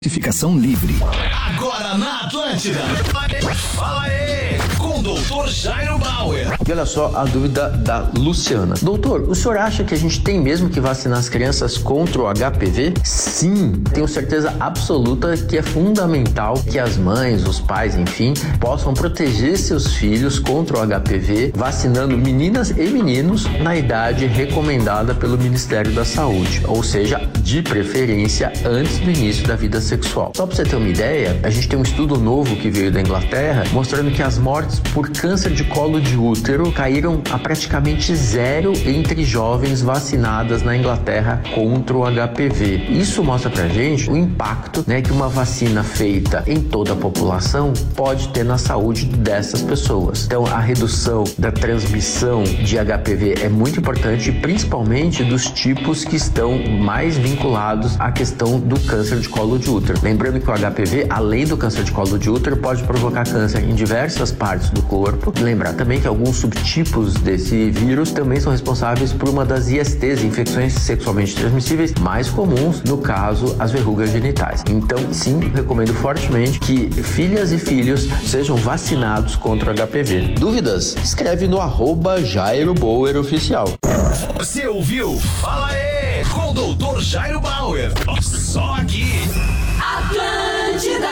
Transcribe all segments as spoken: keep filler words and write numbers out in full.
Certificação livre. Agora na Atlântida. Fala aí, com o doutor Jairo Bauer. E olha só a dúvida da Luciana. Doutor, o senhor acha que a gente tem mesmo que vacinar as crianças contra o H P V? Sim, tenho certeza absoluta que é fundamental que as mães, os pais, enfim, possam proteger seus filhos contra o H P V, vacinando meninas e meninos na idade recomendada pelo Ministério da Saúde, ou seja, de preferência antes do início da vida sexual. Só para você ter uma ideia, a gente tem um estudo novo que veio da Inglaterra mostrando que as mortes por câncer de colo de útero caíram a praticamente zero entre jovens vacinadas na Inglaterra contra o H P V. Isso mostra pra gente o impacto, né, que uma vacina feita em toda a população pode ter na saúde dessas pessoas. Então, a redução da transmissão de H P V é muito importante, principalmente dos tipos que estão mais vinculados à questão do câncer de colo de útero. Lembrando que o H P V, além do câncer de colo de útero, pode provocar câncer em diversas partes do corpo. Lembrar também que alguns subtipos desse vírus também são responsáveis por uma das I S Ts, infecções sexualmente transmissíveis, mais comuns, no caso, as verrugas genitais. Então, sim, recomendo fortemente que filhas e filhos sejam vacinados contra o H P V. Dúvidas? Escreve no arroba Jairo Bauer Oficial. Você ouviu? Fala aí, com o doutor Jairo Bauer. Só aqui. Atlântida.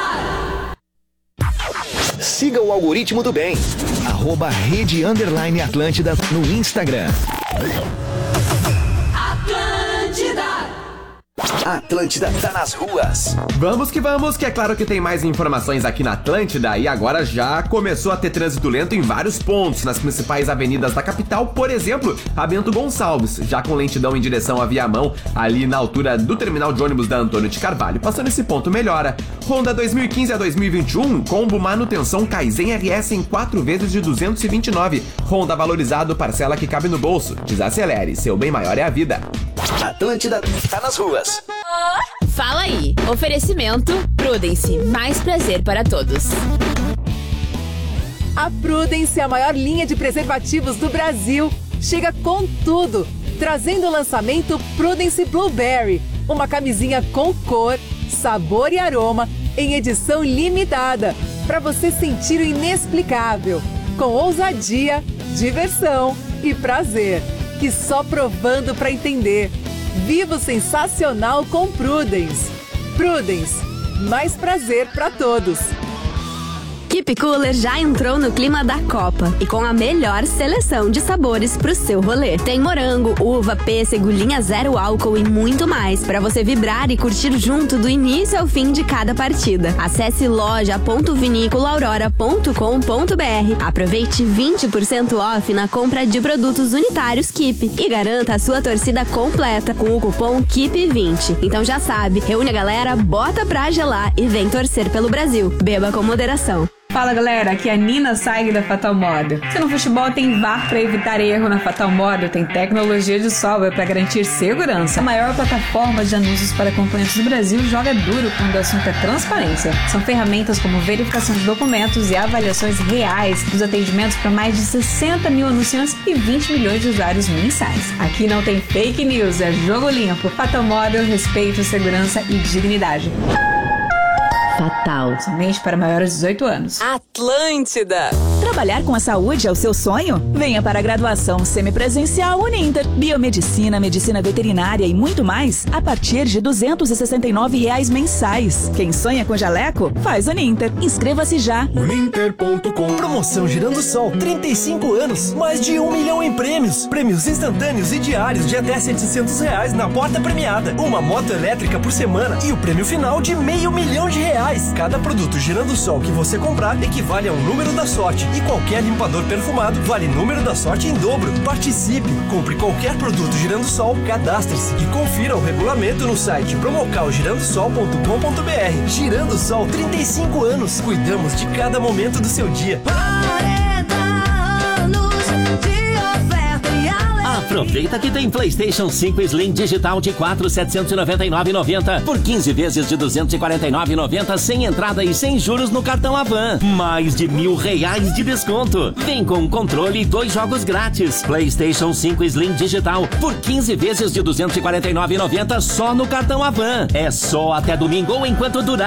Siga o algoritmo do bem. Arroba Rede Underline Atlântida no Instagram. Atlântida tá nas ruas. Vamos que vamos, que é claro que tem mais informações aqui na Atlântida e agora já começou a ter trânsito lento em vários pontos, nas principais avenidas da capital, por exemplo, a Bento Gonçalves, já com lentidão em direção a Viamão, ali na altura do terminal de ônibus da Antônio de Carvalho. Passando esse ponto, melhora. Honda dois mil e quinze a dois mil e vinte e um, combo manutenção Kaizen R S em quatro vezes de duzentos e vinte e nove. Honda valorizado, parcela que cabe no bolso. Desacelere, seu bem maior é a vida. Atlântida tá nas ruas. Fala aí. Oferecimento Prudence. Mais prazer para todos. A Prudence, a maior linha de preservativos do Brasil, chega com tudo, trazendo o lançamento Prudence Blueberry, uma camisinha com cor, sabor e aroma em edição limitada, para você sentir o inexplicável, com ousadia, diversão e prazer, que só provando para entender. Viva o sensacional com Prudence. Prudence, mais prazer para todos. Keep Cooler já entrou no clima da Copa e com a melhor seleção de sabores pro seu rolê. Tem morango, uva, pêssego, linha zero álcool e muito mais para você vibrar e curtir junto do início ao fim de cada partida. Acesse loja ponto vinícola aurora ponto com ponto br. Aproveite vinte por cento off na compra de produtos unitários Keep e garanta a sua torcida completa com o cupom Keep vinte. Então já sabe, reúne a galera, bota pra gelar e vem torcer pelo Brasil. Beba com moderação. Fala galera, aqui é a Nina Saig da Fatal Model. Se no futebol tem V A R para evitar erro, na Fatal Model tem tecnologia de software para garantir segurança. A maior plataforma de anúncios para acompanhantes do Brasil joga duro quando o assunto é transparência. São ferramentas como verificação de documentos e avaliações reais dos atendimentos para mais de sessenta mil anunciantes e vinte milhões de usuários mensais. Aqui não tem fake news, é jogo limpo. Fatal Model, respeito, segurança e dignidade. Fatal. Somente para maiores de dezoito anos. Atlântida. Trabalhar com a saúde é o seu sonho? Venha para a graduação semipresencial Uninter. Biomedicina, medicina veterinária e muito mais a partir de duzentos e sessenta e nove reais mensais. Quem sonha com jaleco, faz Uninter. Inscreva-se já. Uninter ponto com. Promoção Girando Sol, trinta e cinco anos, mais de um milhão em prêmios. Prêmios instantâneos e diários de até setecentos reais na porta premiada. Uma moto elétrica por semana e o prêmio final de meio milhão de reais. Cada produto Girando Sol que você comprar equivale a um número da sorte e qualquer limpador perfumado vale número da sorte em dobro. Participe, compre qualquer produto Girando Sol, cadastre-se e confira o regulamento no site promocal girando sol ponto com ponto br. Girando Sol, trinta e cinco anos, cuidamos de cada momento do seu dia. Aproveita que tem PlayStation cinco Slim digital de quatro mil setecentos e noventa e nove reais e noventa centavos por quinze vezes de duzentos e quarenta e nove reais e noventa centavos sem entrada e sem juros no cartão Avan. Mais de mil reais de desconto. Vem com controle e dois jogos grátis. PlayStation cinco Slim digital por quinze vezes de duzentos e quarenta e nove reais e noventa centavos só no cartão Avan. É só até domingo ou enquanto durar.